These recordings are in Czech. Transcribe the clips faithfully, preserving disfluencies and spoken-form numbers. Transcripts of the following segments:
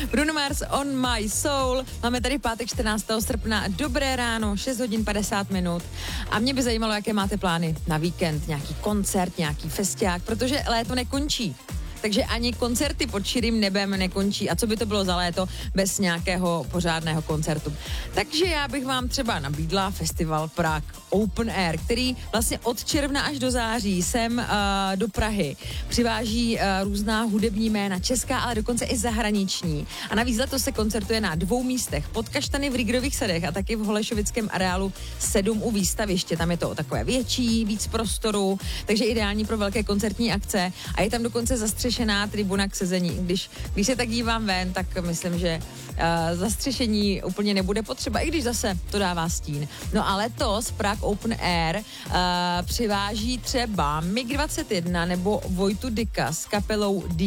Bruno Mars On My Soul. Máme tady pátek čtrnáctého srpna. Dobré ráno, šest hodin padesát minut. A mě by zajímalo, jaké máte plány na víkend. Nějaký koncert, nějaký festiák, protože léto nekončí. Takže ani koncerty pod širým nebem nekončí. A co by to bylo za léto bez nějakého pořádného koncertu? Takže já bych vám třeba nabídla festival Prague Open Air, který vlastně od června až do září sem uh, do Prahy přiváží uh, různá hudební jména, česká, ale dokonce i zahraniční. A navíc letos se koncertuje na dvou místech. Pod Kaštany v Rigrových sadech a taky v Holešovickém areálu sedm u výstaviště. Tam je to takové větší, víc prostoru, takže ideální pro velké koncertní akce. A je tam dokonce zastřešená tribuna k sezení. Když, když se tak dívám ven, tak myslím, že uh, zastřešení úplně nebude potřeba, i když zase to dává stín. No a letos Prague Open Air uh, přiváží třeba mig dvacet jedna nebo Vojtu Dyka s kapelou D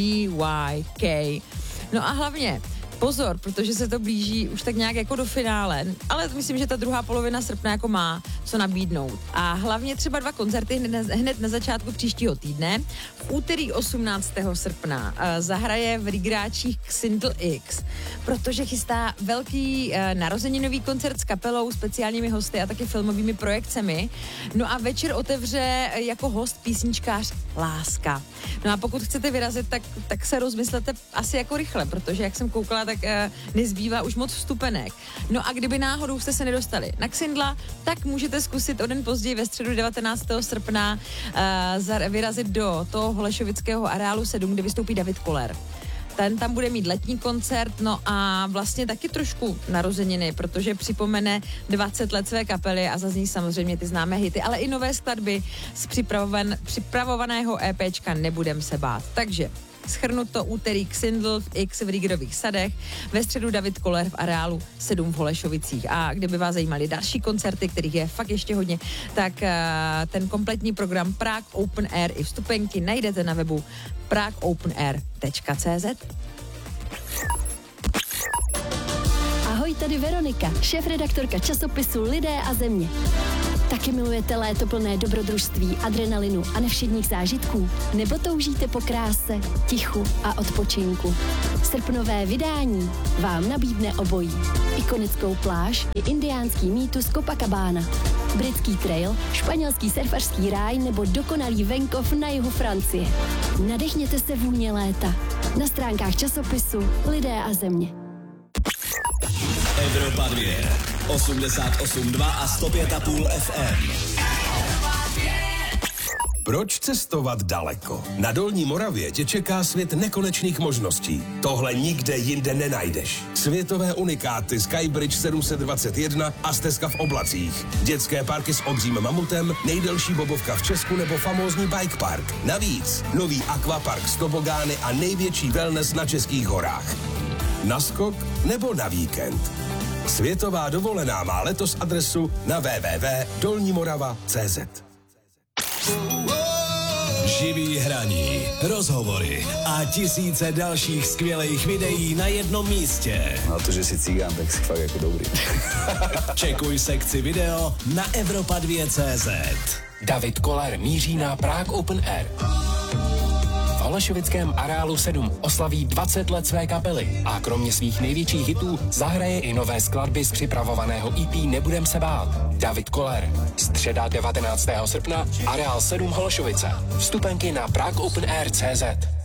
Y K. No a hlavně pozor, protože se to blíží už tak nějak jako do finále, ale myslím, že ta druhá polovina srpna jako má co nabídnout. A hlavně třeba dva koncerty hned, hned na začátku příštího týdne. V úterý osmnáctého srpna uh, zahraje v Rigráčích Xindl X, protože chystá velký uh, narozeninový koncert s kapelou, speciálními hosty a taky filmovými projekcemi. No a večer otevře uh, jako host písničkář Láska. No a pokud chcete vyrazit, tak, tak se rozmyslete asi jako rychle, protože jak jsem koukala, tak uh, nezbývá už moc vstupenek. No a kdyby náhodou jste se nedostali na Xindla, tak můžete zkusit o den později ve středu devatenáctého srpna uh, vyrazit do toho Holešovického areálu sedm, kde vystoupí David Koller. Ten tam bude mít letní koncert, no a vlastně taky trošku narozeniny, protože připomene dvacet let své kapely a zazní samozřejmě ty známé hity, ale i nové skladby z připravovan, připravovaného EPčka Nebudem se bát. Takže shrnuto úterý Xindl X v Rigrových sadech, ve středu David Koller v areálu sedm v Holešovicích. A kdyby vás zajímaly další koncerty, kterých je fakt ještě hodně, tak uh, ten kompletní program Prague Open Air i vstupenky najdete na webu prague open air tečka cé zet. Ahoj, tady Veronika, šéfredaktorka časopisu Lidé a země. Taky milujete léto plné dobrodružství, adrenalinu a nevšedních zážitků? Nebo toužíte po kráse, tichu a odpočinku? Srpnové vydání vám nabídne obojí. Ikonickou pláž i indiánský mýtus Copacabana, britský trail, španělský surfařský ráj nebo dokonalý venkov na jihu Francie. Nadechněte se vůně léta. Na stránkách časopisu Lidé a země. Evropa dvě, osmdesát osm dva a sto pět a půl F M. Proč cestovat daleko? Na Dolní Moravě tě čeká svět nekonečných možností. Tohle nikde jinde nenajdeš. Světové unikáty Skybridge sedm set dvacet jedna a stezka v oblacích. Dětské parky s obřím mamutem, nejdelší bobovka v Česku nebo famózní bike park. Navíc nový aquapark s tobogány a největší wellness na českých horách. Na skok nebo na víkend? Světová dovolená má letos adresu na w w w tečka dolní morava tečka cé zet. Živý hraní, rozhovory a tisíce dalších skvělých videí na jednom místě. Na to, že jsi cigán, tak jsi fakt jako dobrý. Čekuj sekci video na Evropa dva tečka cé zet. David Koller míří na Prague Open Air. V Holešovickém areálu sedm oslaví dvacet let své kapely a kromě svých největších hitů zahraje i nové skladby z připravovaného E P Nebudem se bát. David Koller. Středa devatenáctého srpna, areál sedm Holešovice. Vstupenky na prague open air tečka cé zet.